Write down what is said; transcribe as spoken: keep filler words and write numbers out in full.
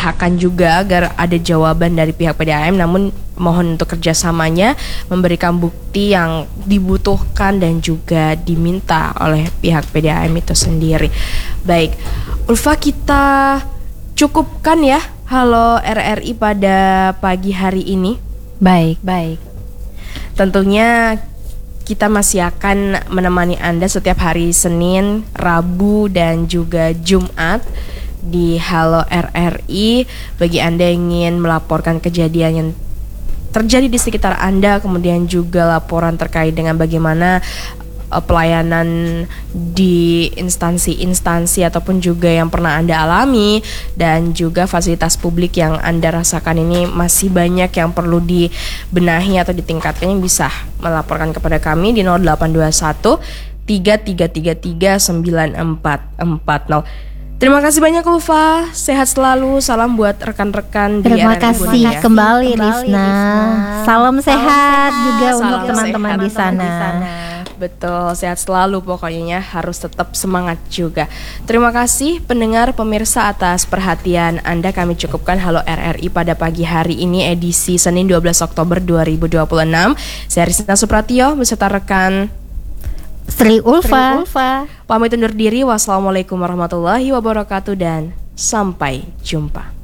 usahakan juga agar ada jawaban dari pihak P D A M, namun mohon untuk kerjasamanya memberikan bukti yang dibutuhkan dan juga diminta oleh pihak P D A M itu sendiri. Baik, Ulfa, kita cukupkan ya Halo R R I pada pagi hari ini. Baik, baik. Tentunya kita masih akan menemani Anda setiap hari Senin, Rabu, dan juga Jumat di Halo R R I. Bagi Anda yang ingin melaporkan kejadian yang terjadi di sekitar Anda, kemudian juga laporan terkait dengan bagaimana uh, pelayanan di instansi-instansi ataupun juga yang pernah Anda alami, dan juga fasilitas publik yang Anda rasakan ini masih banyak yang perlu dibenahi atau ditingkatkan, yang bisa melaporkan kepada kami di nol delapan dua satu tiga tiga tiga tiga sembilan empat empat nol. Terima kasih banyak Ulfa, sehat selalu, salam buat rekan-rekan di Terima R R I kasih Bunda, ya. kembali Rizna. Salam sehat juga Salam untuk teman-teman sehat di sana. Betul, sehat selalu pokoknya, harus tetap semangat juga. Terima kasih pendengar pemirsa atas perhatian Anda. Kami cukupkan Halo R R I pada pagi hari ini, edisi Senin dua belas Oktober dua ribu dua puluh enam. Saya Rizna Supratio beserta rekan Sri Ulfa. Sri Ulfa. Pamit undur diri. Wassalamualaikum warahmatullahi wabarakatuh dan sampai jumpa.